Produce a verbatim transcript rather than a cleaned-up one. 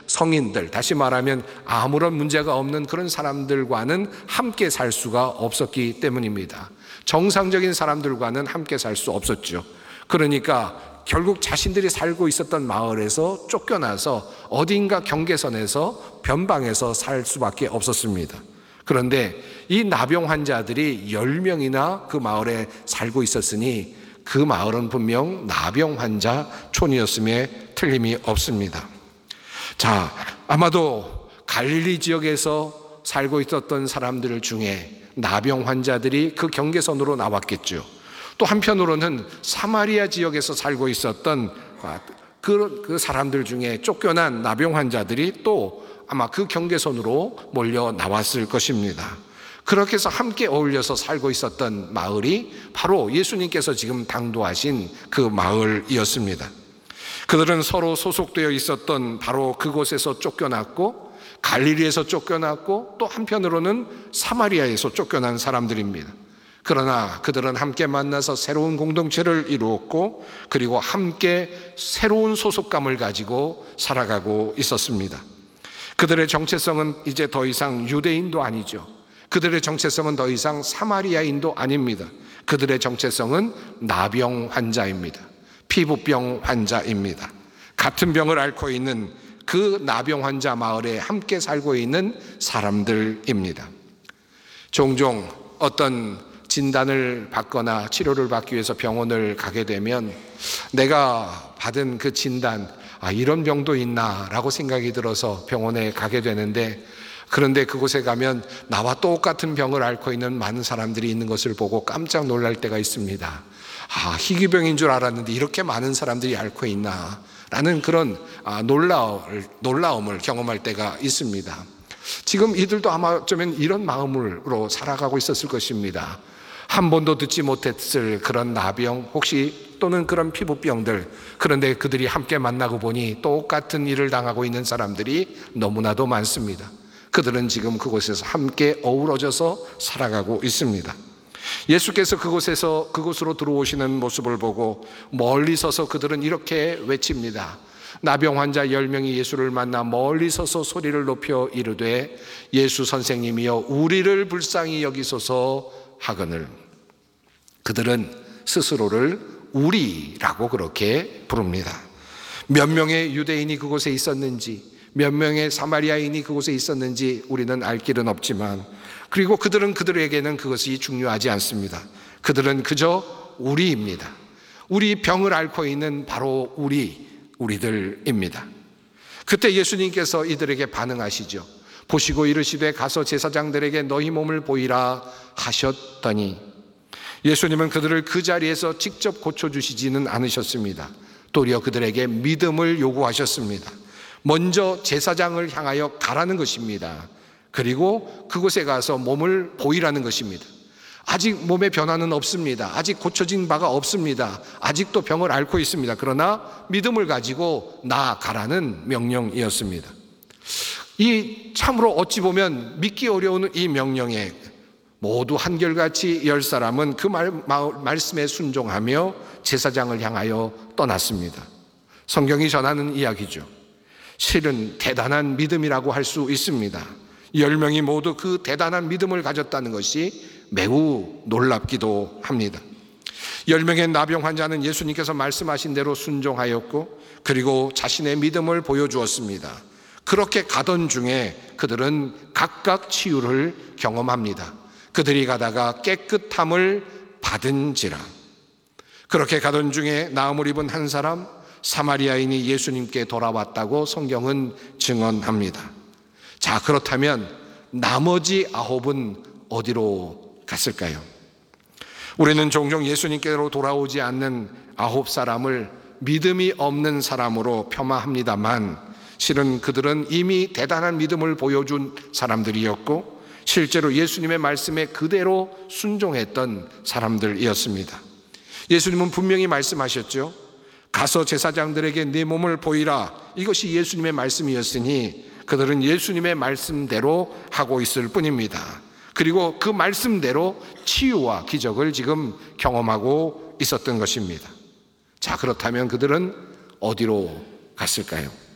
성인들, 다시 말하면 아무런 문제가 없는 그런 사람들과는 함께 살 수가 없었기 때문입니다. 정상적인 사람들과는 함께 살 수 없었죠. 그러니까 결국 자신들이 살고 있었던 마을에서 쫓겨나서 어딘가 경계선에서 변방에서 살 수밖에 없었습니다. 그런데 이 나병 환자들이 열 명이나 그 마을에 살고 있었으니 그 마을은 분명 나병 환자 촌이었음에 틀림이 없습니다. 자, 아마도 갈릴리 지역에서 살고 있었던 사람들 중에 나병 환자들이 그 경계선으로 나왔겠죠. 또 한편으로는 사마리아 지역에서 살고 있었던 그, 그 사람들 중에 쫓겨난 나병 환자들이 또 아마 그 경계선으로 몰려 나왔을 것입니다. 그렇게 해서 함께 어울려서 살고 있었던 마을이 바로 예수님께서 지금 당도하신 그 마을이었습니다. 그들은 서로 소속되어 있었던 바로 그곳에서 쫓겨났고 갈릴리에서 쫓겨났고 또 한편으로는 사마리아에서 쫓겨난 사람들입니다. 그러나 그들은 함께 만나서 새로운 공동체를 이루었고 그리고 함께 새로운 소속감을 가지고 살아가고 있었습니다. 그들의 정체성은 이제 더 이상 유대인도 아니죠. 그들의 정체성은 더 이상 사마리아인도 아닙니다. 그들의 정체성은 나병 환자입니다. 피부병 환자입니다. 같은 병을 앓고 있는 그 나병 환자 마을에 함께 살고 있는 사람들입니다. 종종 어떤 진단을 받거나 치료를 받기 위해서 병원을 가게 되면 내가 받은 그 진단, 아, 이런 병도 있나 라고 생각이 들어서 병원에 가게 되는데, 그런데 그곳에 가면 나와 똑같은 병을 앓고 있는 많은 사람들이 있는 것을 보고 깜짝 놀랄 때가 있습니다. 아, 희귀병인 줄 알았는데 이렇게 많은 사람들이 앓고 있나 라는 그런 놀라움을, 놀라움을 경험할 때가 있습니다. 지금 이들도 아마 어쩌면 이런 마음으로 살아가고 있었을 것입니다. 한 번도 듣지 못했을 그런 나병 혹시 또는 그런 피부병들, 그런데 그들이 함께 만나고 보니 똑같은 일을 당하고 있는 사람들이 너무나도 많습니다. 그들은 지금 그곳에서 함께 어우러져서 살아가고 있습니다. 예수께서 그곳에서 그곳으로 들어오시는 모습을 보고 멀리 서서 그들은 이렇게 외칩니다. 나병 환자 열 명이 예수를 만나 멀리 서서 소리를 높여 이르되 예수 선생님이여 우리를 불쌍히 여기소서 하거늘. 그들은 스스로를 우리라고 그렇게 부릅니다. 몇 명의 유대인이 그곳에 있었는지, 몇 명의 사마리아인이 그곳에 있었는지 우리는 알 길은 없지만, 그리고 그들은 그들에게는 그것이 중요하지 않습니다. 그들은 그저 우리입니다. 우리 병을 앓고 있는 바로 우리, 우리들입니다. 그때 예수님께서 이들에게 반응하시죠. 보시고 이르시되 가서 제사장들에게 너희 몸을 보이라 하셨더니, 예수님은 그들을 그 자리에서 직접 고쳐주시지는 않으셨습니다. 도리어 그들에게 믿음을 요구하셨습니다. 먼저 제사장을 향하여 가라는 것입니다. 그리고 그곳에 가서 몸을 보이라는 것입니다. 아직 몸에 변화는 없습니다. 아직 고쳐진 바가 없습니다. 아직도 병을 앓고 있습니다. 그러나 믿음을 가지고 나아가라는 명령이었습니다. 이 참으로 어찌 보면 믿기 어려운 이 명령에 모두 한결같이 열 사람은 그 말, 말씀에 순종하며 제사장을 향하여 떠났습니다. 성경이 전하는 이야기죠. 실은 대단한 믿음이라고 할 수 있습니다. 열 명이 모두 그 대단한 믿음을 가졌다는 것이 매우 놀랍기도 합니다. 열 명의 나병 환자는 예수님께서 말씀하신 대로 순종하였고 그리고 자신의 믿음을 보여주었습니다. 그렇게 가던 중에 그들은 각각 치유를 경험합니다. 그들이 가다가 깨끗함을 받은지라. 그렇게 가던 중에 나음을 입은 한 사람 사마리아인이 예수님께 돌아왔다고 성경은 증언합니다. 자, 그렇다면 나머지 아홉은 어디로 갔을까요? 우리는 종종 예수님께로 돌아오지 않는 아홉 사람을 믿음이 없는 사람으로 폄하합니다만, 실은 그들은 이미 대단한 믿음을 보여준 사람들이었고 실제로 예수님의 말씀에 그대로 순종했던 사람들이었습니다. 예수님은 분명히 말씀하셨죠. 가서 제사장들에게 네 몸을 보이라. 이것이 예수님의 말씀이었으니 그들은 예수님의 말씀대로 하고 있을 뿐입니다. 그리고 그 말씀대로 치유와 기적을 지금 경험하고 있었던 것입니다. 자, 그렇다면 그들은 어디로 갔을까요?